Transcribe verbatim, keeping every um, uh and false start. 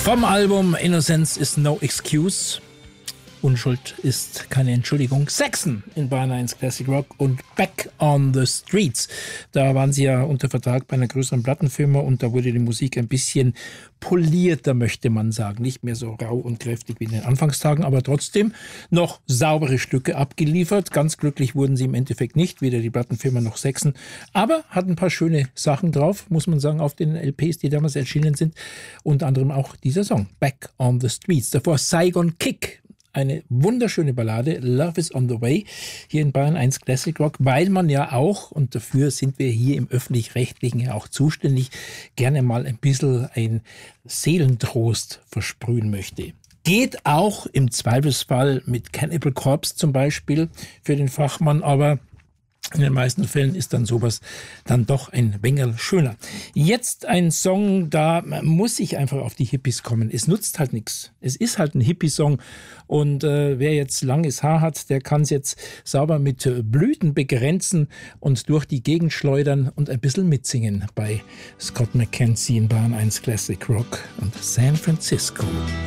Vom Album Innocence is no excuse. Unschuld ist keine Entschuldigung. Saxon in Bayern eins Classic Rock und Back on the Streets. Da waren sie ja unter Vertrag bei einer größeren Plattenfirma und da wurde die Musik ein bisschen polierter, möchte man sagen. Nicht mehr so rau und kräftig wie in den Anfangstagen, aber trotzdem noch saubere Stücke abgeliefert. Ganz glücklich wurden sie im Endeffekt nicht, weder die Plattenfirma noch Saxon. Aber hat ein paar schöne Sachen drauf, muss man sagen, auf den L Ps, die damals erschienen sind. Unter anderem auch dieser Song, Back on the Streets. Davor Saigon Kick. Eine wunderschöne Ballade, Love is on the Way, hier in Bayern eins Classic Rock, weil man ja auch, und dafür sind wir hier im Öffentlich-Rechtlichen ja auch zuständig, gerne mal ein bisschen ein Seelentrost versprühen möchte. Geht auch im Zweifelsfall mit Cannibal Corpse zum Beispiel für den Fachmann, aber in den meisten Fällen ist dann sowas dann doch ein wenig schöner. Jetzt ein Song, da muss ich einfach auf die Hippies kommen. Es nutzt halt nichts. Es ist halt ein Hippie-Song und äh, wer jetzt langes Haar hat, der kann es jetzt sauber mit Blüten begrenzen und durch die Gegend schleudern und ein bisschen mitsingen bei Scott McKenzie in Bayern eins Classic Rock und San Francisco.